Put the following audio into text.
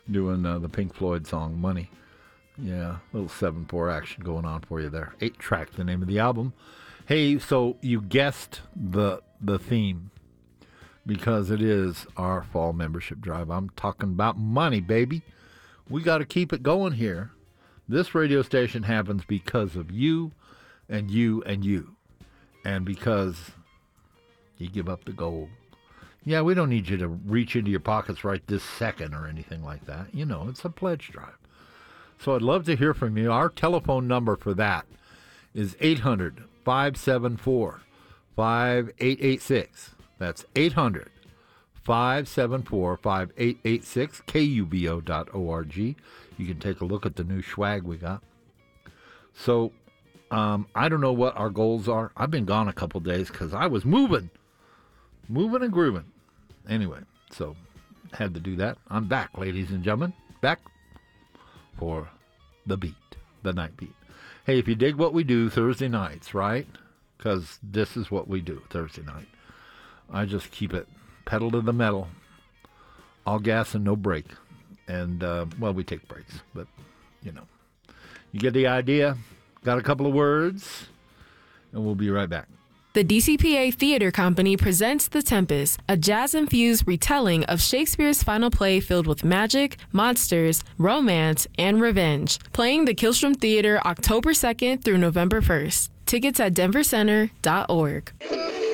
doing the Pink Floyd song Money. Yeah, little 7/4 action going on for you there. 8-track, the name of the album. Hey, so you guessed the theme because it is our fall membership drive. I'm talking about money, baby. We got to keep it going here. This radio station happens because of you and you and you. And because you give up the gold. Yeah, we don't need you to reach into your pockets right this second or anything like that. You know, it's a pledge drive. So I'd love to hear from you. Our telephone number for that is 800-574-5886. That's 800-574-5886, KUBO.org. You can take a look at the new swag we got. So I don't know what our goals are. I've been gone a couple days because I was moving and grooving. Anyway, so had to do that. I'm back, ladies and gentlemen. Back for the beat, the night beat. Hey, if you dig what we do Thursday nights, right? Because this is what we do Thursday night. I just keep it pedal to the metal, all gas and no brake. And, well, we take breaks, but, you know. You get the idea? Got a couple of words, and we'll be right back. The DCPA Theater Company presents The Tempest, a jazz-infused retelling of Shakespeare's final play filled with magic, monsters, romance, and revenge. Playing the Killstrom Theater October 2nd through November 1st. Tickets at denvercenter.org.